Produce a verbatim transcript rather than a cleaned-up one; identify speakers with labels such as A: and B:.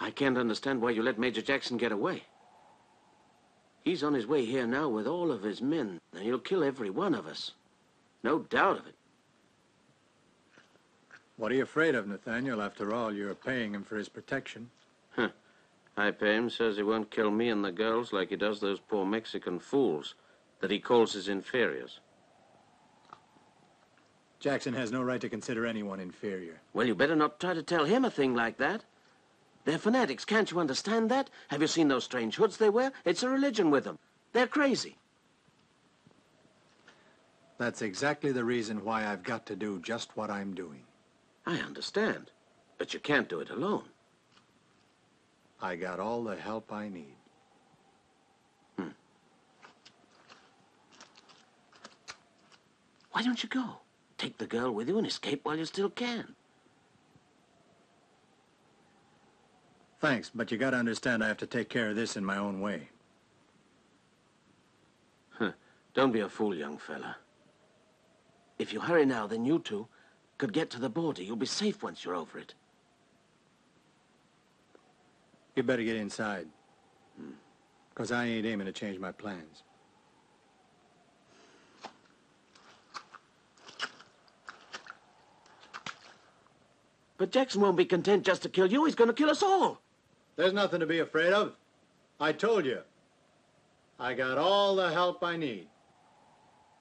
A: I can't understand why you let Major Jackson get away. He's on his way here now with all of his men, and he'll kill every one of us. No doubt of it.
B: What are you afraid of, Nathaniel? After all, you're paying him for his protection.
A: Huh. I pay him, says he won't kill me and the girls like he does those poor Mexican fools that he calls his inferiors.
B: Jackson has no right to consider anyone inferior.
A: Well, you better not try to tell him a thing like that. They're fanatics, can't you understand that? Have you seen those strange hoods they wear? It's a religion with them. They're crazy.
B: That's exactly the reason why I've got to do just what I'm doing.
A: I understand, but you can't do it alone.
B: I got all the help I need.
A: Hmm. Why don't you go? Take the girl with you and escape while you still can.
B: Thanks, but you gotta understand I have to take care of this in my own way.
A: Huh. Don't be a fool, young fella. If you hurry now, then you two could get to the border. You'll be safe once you're over it.
B: You better get inside. Because I ain't aiming to change my plans.
A: But Jackson won't be content just to kill you. He's going to kill us all.
B: There's nothing to be afraid of. I told you. I got all the help I need.